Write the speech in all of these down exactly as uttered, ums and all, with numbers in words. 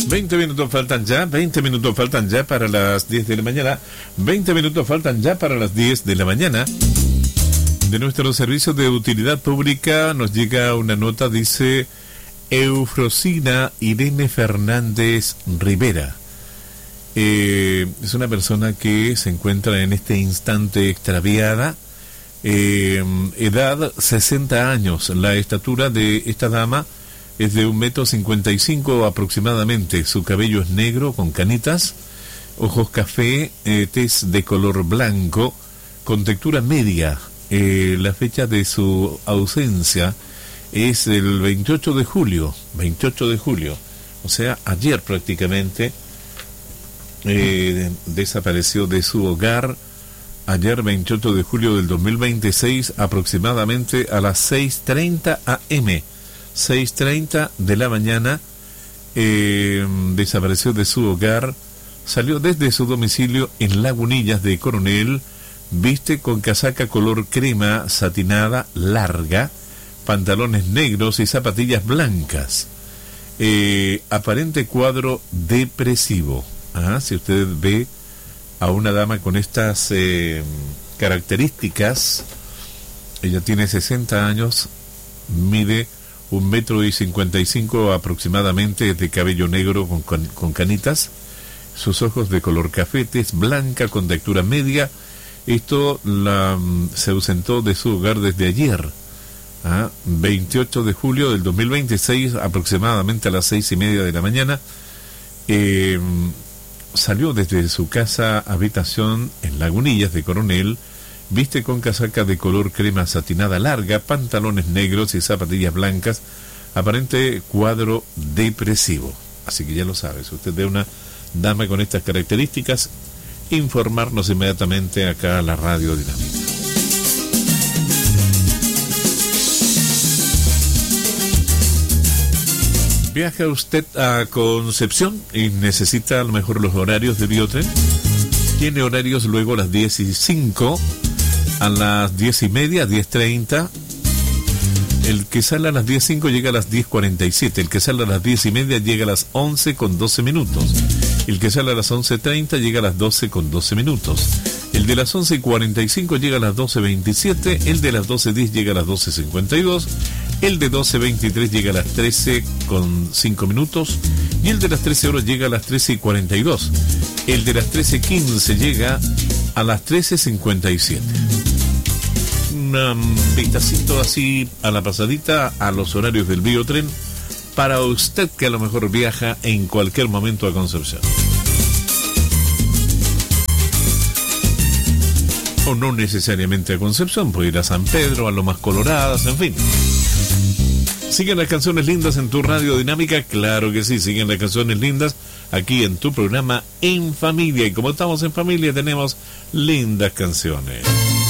veinte minutos faltan ya, veinte minutos faltan ya para las diez de la mañana, veinte minutos faltan ya para las diez de la mañana. De nuestro servicio de utilidad pública nos llega una nota, dice Eufrosina Irene Fernández Rivera. Eh, es una persona que se encuentra en este instante extraviada, eh, edad sesenta años, la estatura de esta dama es de un metro cincuenta y cinco aproximadamente, su cabello es negro con canitas, ojos café, eh, tez de color blanco, con textura media. Eh, la fecha de su ausencia es el veintiocho de julio, veintiocho de julio, o sea, ayer prácticamente eh, desapareció de su hogar, ayer veintiocho de julio del dos mil veintiséis, aproximadamente a las seis treinta a eme, seis treinta de la mañana, eh, desapareció de su hogar, salió desde su domicilio en Lagunillas de Coronel, viste con casaca color crema satinada larga, pantalones negros y zapatillas blancas. Eh, aparente cuadro depresivo. Ah, si usted ve a una dama con estas eh, características, ella tiene sesenta años, mide un metro y cincuenta y cinco aproximadamente, de cabello negro con, con, con canitas, sus ojos de color café, tez blanca con textura media. Esto la, se ausentó de su hogar desde ayer, ¿ah? veintiocho de julio del dos mil veintiséis, aproximadamente a las seis y media de la mañana. Eh, salió desde su casa habitación en Lagunillas de Coronel, viste con casaca de color crema satinada larga, pantalones negros y zapatillas blancas, aparente cuadro depresivo. Así que ya lo sabe, si usted ve una dama con estas características, informarnos inmediatamente acá a la Radio Dinámica. ¿Viaja usted a Concepción y necesita a lo mejor los horarios de Biotren? Tiene horarios luego a las diez y cinco, a las diez y media, diez treinta. El que sale a las diez y cinco llega a las diez cuarenta y siete. El que sale a las diez y media llega a las once con doce minutos. El que sale a las once treinta llega a las doce con doce minutos. El de las once cuarenta y cinco llega a las doce veintisiete. El de las doce diez llega a las doce cincuenta y dos. El de doce veintitrés llega a las trece con cinco minutos. Y el de las trece horas llega a las trece cuarenta y dos. El de las trece quince llega a las trece cincuenta y siete. Un vistacito así a la pasadita a los horarios del Biotren para usted que a lo mejor viaja en cualquier momento a Concepción. O no necesariamente a Concepción, puede ir a San Pedro, a Lomas Coloradas, en fin. ¿Siguen las canciones lindas en tu Radio Dinámica? Claro que sí, siguen las canciones lindas aquí en tu programa En Familia. Y como estamos en familia, tenemos lindas canciones.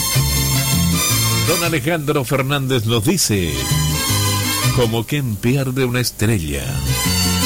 Don Alejandro Fernández nos dice: como quien pierde una estrella.